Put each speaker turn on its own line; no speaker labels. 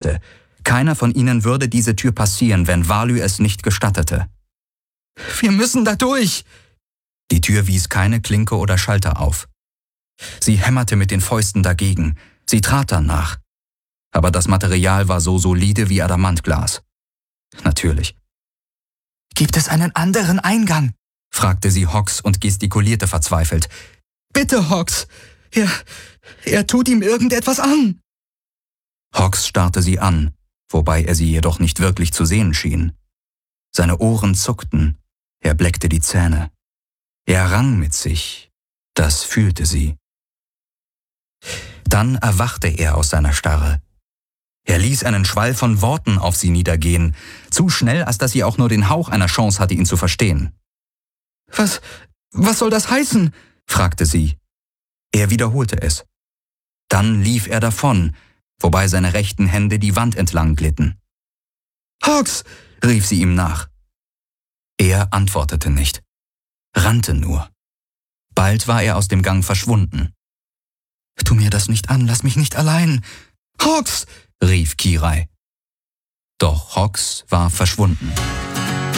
wusste, keiner von ihnen würde diese Tür passieren, wenn Valü es nicht gestattete. »Wir müssen da durch!« Die Tür wies keine Klinke oder Schalter auf. Sie hämmerte mit den Fäusten dagegen, sie trat danach. Aber das Material war so solide wie Adamantglas. Natürlich. »Gibt es einen anderen Eingang?« fragte sie Hawks und gestikulierte verzweifelt. »Bitte, Hawks! Er tut ihm irgendetwas an!« Hawks starrte sie an, wobei er sie jedoch nicht wirklich zu sehen schien. Seine Ohren zuckten, er bleckte die Zähne. Er rang mit sich, das fühlte sie. Dann erwachte er aus seiner Starre. Er ließ einen Schwall von Worten auf sie niedergehen, zu schnell, als dass sie auch nur den Hauch einer Chance hatte, ihn zu verstehen. Was soll das heißen?« fragte sie. Er wiederholte es. Dann lief er davon, wobei seine rechten Hände die Wand entlang glitten. »Hawks!« rief sie ihm nach. Er antwortete nicht, rannte nur. Bald war er aus dem Gang verschwunden. »Tu mir das nicht an, lass mich nicht allein!« »Hawks!« rief Kirai. Doch Hawks war verschwunden.